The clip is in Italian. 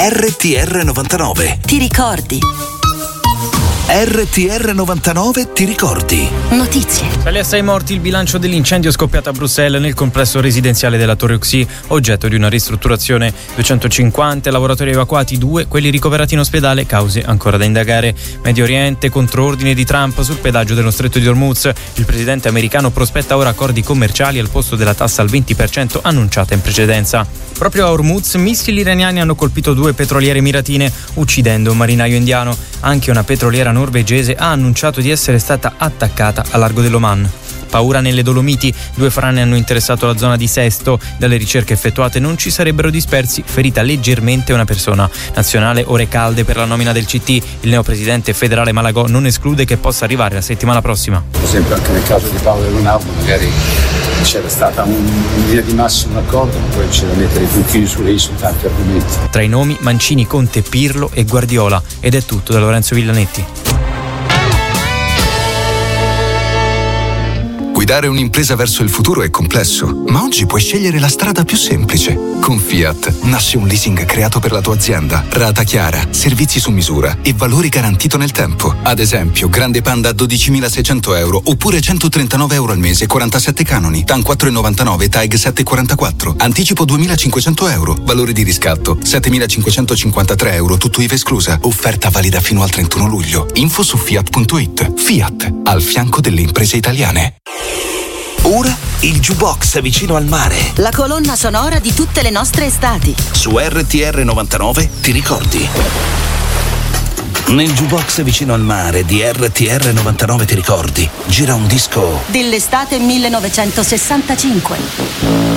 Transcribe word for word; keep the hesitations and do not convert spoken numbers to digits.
R T R novantanove. Ti ricordi? R T R novantanove ti ricordi? Notizie. Sale a sei morti il bilancio dell'incendio scoppiato a Bruxelles nel complesso residenziale della Torre Uxi, oggetto di una ristrutturazione. duecentocinquanta lavoratori evacuati, due quelli ricoverati in ospedale, cause ancora da indagare. Medio Oriente, controordine di Trump sul pedaggio dello stretto di Hormuz. Il presidente americano prospetta ora accordi commerciali al posto della tassa al venti per cento annunciata in precedenza. Proprio a Hormuz, missili iraniani hanno colpito due petroliere emiratine, uccidendo un marinaio indiano. Anche una petroliera norvegese ha annunciato di essere stata attaccata a largo dell'Oman. Paura nelle Dolomiti, due frane hanno interessato la zona di Sesto. Dalle ricerche effettuate non ci sarebbero dispersi, ferita leggermente una persona. Nazionale ore calde per la nomina del C T. Il neopresidente federale Malagò non esclude che possa arrivare la settimana prossima. Per esempio anche nel caso di Paolo Ronaldo magari c'era stata un, in linea di massimo un accordo, ma poi c'è da mettere i puntini sulle i su tanti argomenti. Tra i nomi Mancini, Conte, Pirlo e Guardiola. Ed è tutto da Lorenzo Villanetti. Guidare un'impresa verso il futuro è complesso, ma oggi puoi scegliere la strada più semplice. Con Fiat nasce un leasing creato per la tua azienda, rata chiara, servizi su misura e valore garantito nel tempo. Ad esempio, Grande Panda a dodicimilaseicento euro oppure centotrentanove euro al mese, quarantasette canoni, T A N quattro virgola novantanove, T A E G sette virgola quarantaquattro, anticipo duemilacinquecento euro, valore di riscatto settemilacinquecentocinquantatré euro, tutto I V A esclusa. Offerta valida fino al trentuno luglio. Info su Fiat punto it. Fiat, al fianco delle imprese italiane. Ora il jukebox vicino al mare. La colonna sonora di tutte le nostre estati. Su R T R novantanove ti ricordi? Nel jukebox vicino al mare di R T R novantanove ti ricordi? Gira un disco Dell'estate millenovecentosessantacinque.